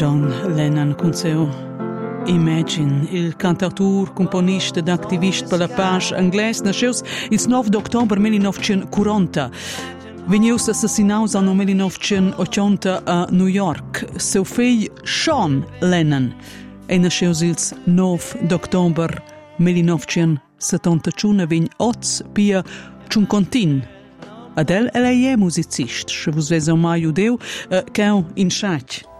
John Lennon con seu Imagine, il cantautor, componista ed attivista per la pace inglese, nasceu il 9 d'ottobre 1940. Vegnius assassinaus anno 1980 a New York. Seu figlio Sean Lennon nasceu il 9 d'ottobre 1971 vegn oz pia cinquantin. Adel lei è musicist, se vos vese mai udeu, che in schatch.